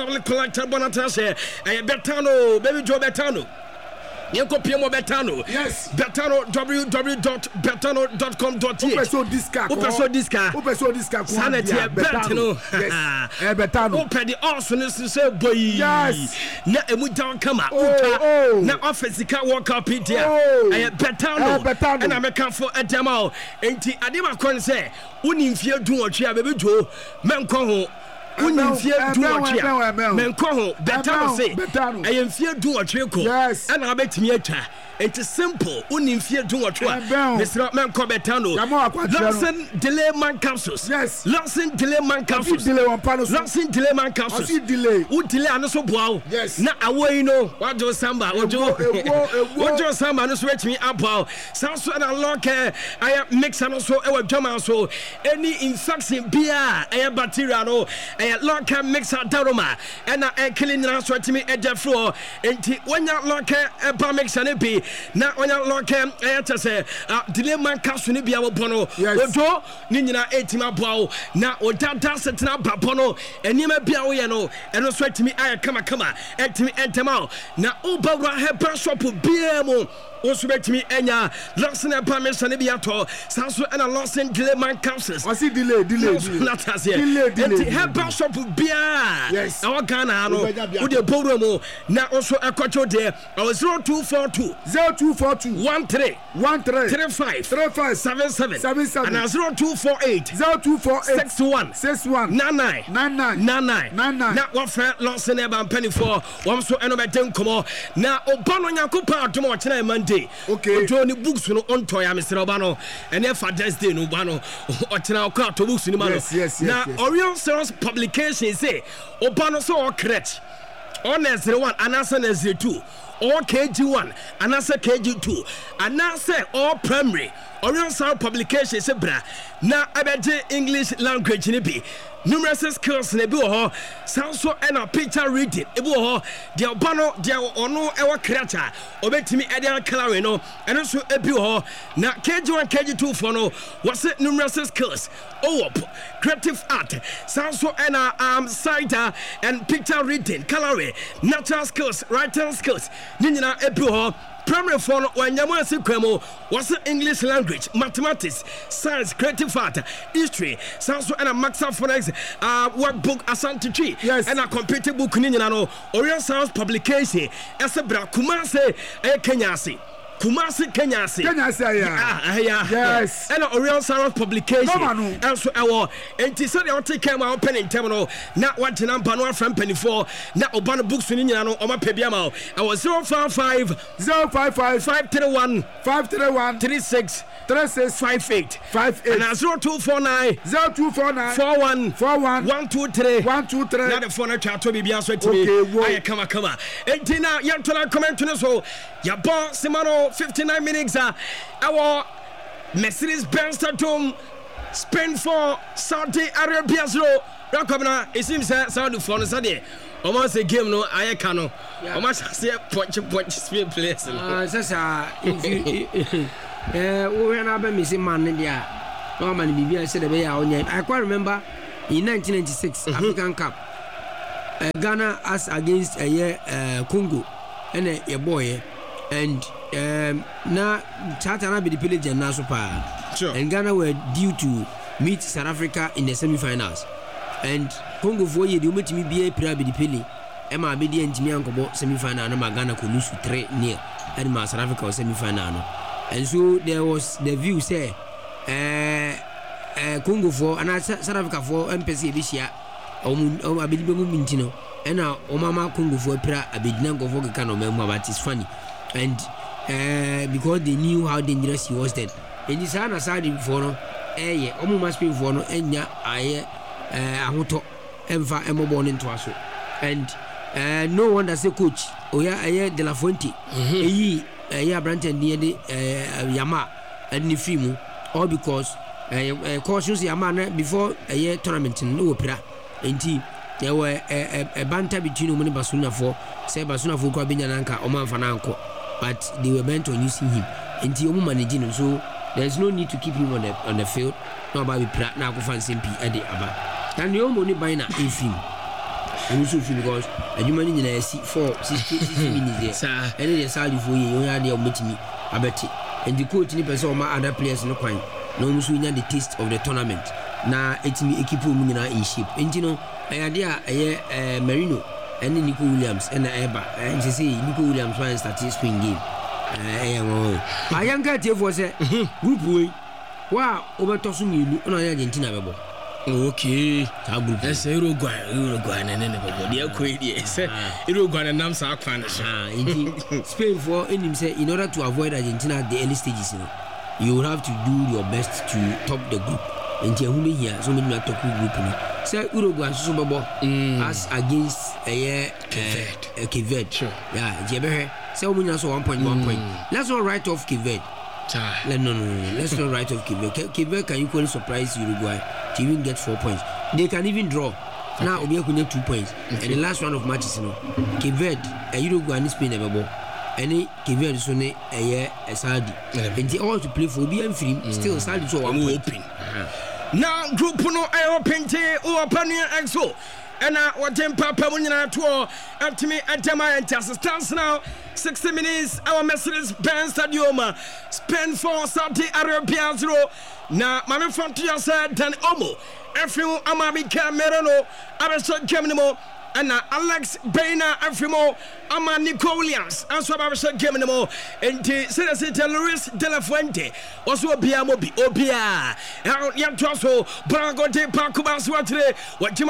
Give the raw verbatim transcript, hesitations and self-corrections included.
collector Bonatase, and Betano, baby Joe Betano. Yanko Piemo Betano. Yes. Betano w w w dot betano dot com dot h. Upeso disca. Upeso disca. Upeso disca. Sanity Betano. Yes. Eh Betano. Upe the awesomeness to say boy. Yes. Na emu down come out. Oh. Na office ka walk up it here. Eh Betano. Betano. And I make for a demo. Enti adema kon say unim fie du otwe baby Joe. Men ko ho. Unim fie du otwe. Men ko ho. Betano say. I am fie du otwe ko. Yes. And I bet me atwa. It's simple. Unim fie du otwe. Mister Men ko Betano. Lawson delay man capsules. Yes. Lawson delay man capsules. Delay one panel. Lawson delay man capsules. Delay. Who delay anaso boa. Yes. Na away no. What do samba? Ojo. Ojo samba no switch me up. Sanso and unlock I mix anaso e wa dwama so any infection bia e bacteria no e lock mix daroma and e killing na so timi e jafro enti wonya lock e ba mix na bi na wonya lock e tese delay man capsule ni bia wo bono. Ojo ni nyina etima boa na odada setna babono enima bia wo ye no eno so timi aye kama kama etimi entema na obawra heba shop bia mo also bet me enya Lawson and permission be at all. Sanso and a Lawson delay man capsules. I see delay, delay, not as yet. Delay, delay. Have shop beer. Yes. Our Ghana, no. With the Bodomo. Now also a quattro there. Our zero two four two zero two four two one three one three three five three five seven seven seven seven and zero two four eight zero two four eight six one six one nine nine nine nine nine nine nine nine. Now what friend Lawson and penny for one so and about them come on. Now Obano Yakupa to watch Monday. Okay. Johnny books no on toy Mister Obano and then Father's Day no bano or now car to books in the yes, yes, yes, now yes. Orion Sales publication say Obano so correct on as the one and as the two or K G one and as a K G two and now say all primary Orion Sales publication say bra now I bet English language in be numerous skills in a bill sound so and a picture reading a bill the Obano dia ono ewa creator obetimi edian color no and also a bill na K G one K G two for no was it numerous skills oh creative art sound so and a um cider and picture reading coloring natural skills writing skills nina a bill primary for when you want to see was English language, mathematics, science, creative art, history, sounds and a max of phonics, uh, workbook, Asante tree, yes, and a computer book, Ninano, Orion Sounds publication, as a bra Kumase, a Kenyasi. Kumasi Kenyasi. Kenyasi, yeah. Yeah. Yes. And Orion Sounds publication. No, no. Also, our and he said, I'll take care of our pen in terminal. Not what to number one from penny four. Not Obana books in Ninano or my Pebiamo. I was zero five five zero five five five three one five three one three six three six five eight five eight and zero two four nine zero two four nine four one four one one two three one two three. Now the phone chat to be answered to me. I come come. And now you have to comment to us. So your boss Simano fifty-nine minutes. Our Mercedes Benz Tatum Spain for Saudi Arabia. So Rakabna, it seems that Saudi phone is there. Almost a game no I cano. Almost say point point speed place. Uh sasa if you eh we na be missing man there. Normally Bibia said be ya onye. I quite remember in nineteen ninety-six mm-hmm. African Cup. Uh, Ghana as against a uh, year uh, Congo and a uh, boy and um na Chatana be the pillage and Nasupa. Sure. And Ghana were due to meet South Africa in the semi-finals. And Congo for you, the ultimate B A Pira be the Pili, Emma Bidi and Jimmy Uncle semi final, and Magana could lose to three near and South Africa semi final. And so there was the view say, uh, Congo for and South Africa for M P C this year, or Abidi Mintino, and now Omama Congo for Pira, Abidinango for the Cano member, but it's funny. And uh, because they knew how dangerous he was then. And this other side before, eh, Omama speak for no, and ya, I. Ahuto Emfa Emo born into us. And uh, no one does a coach. Oh, yeah, I De La Fuente. Ye, a Branton near the Yama and Nifimu, all because uh, cautious Yamana before a year tournament in no opera. And tea, there were a banter between Omani Basuna for, say Basuna for Kabinanka, Oman Fananko, but they were bent on using him. And tea, Oman, so there's no need to keep him on the on the field. No, Baby Prat, now go find Simpi at the Abba. And you only buy na in film. ɔno nso fi because adwuma no nyinaa si four sixty minutes there ɛne deɛ saa adefoɔ yɛ ɔyɛ adeɛ a ɔmɛtumi abɛte and the coach ne pɛ sɛ ɔma other players no kwan na ɔmo nso nya the taste of the tournament na ɛtumi equipe ɔmo nyinaa in shape nti no ɛyɛ adeɛ a ɛyɛ Merino ɛne Nico Williams ɛna ɛba ɛnkyɛ sɛ Nico Williams wan start spring game ɛyɛ wɔn ayanka tiefoɔ sɛ group wei wa ɔbɛtɔ so mmienu ɔna ɔyɛ Argentina bɛbɔ. Okay, that's Uruguay. Uruguy and then the Equator. Uruguay and Nam Sakwan. Spain for him say in order to avoid Argentina at the early stages, you know, you will have to do your best to top the group. And Tiahumi here, so many not top group. Say Uruguay so babo as against a year a Kivet. Sure. Yeah, Jebe. Say we also one point one point. Let's not write off Kivet. No, no, no, let's not write off Quebec. Quebec can equally surprise Uruguay to even get four points. They can even draw. Okay. Now, we have two points. Okay. And the last round of matches, you know, Quebec, a Uruguay and Spain never bought. Any Quebec is only a year as Saudi. And they all to play for B M free. Still, Saudi so I'm open. Now, group no, I open to open your exo. And now, what time Papa Munina tour up to me at Tama and Tassa stands now. sixty minutes, our Mercedes Benz Stadium. Spend for Saudi Arabia zero. Now, my frontier said, then Omo. Everyone, Amabika Merano, Abasha Geminimo, and now Alex Baina, Afrimo, Ama Nico Williams, and so Abasha Geminimo, and Senator Luis de la Fuente, also Biamobi, Obia, and Yantoso, Brango de Pacubas, what today, what you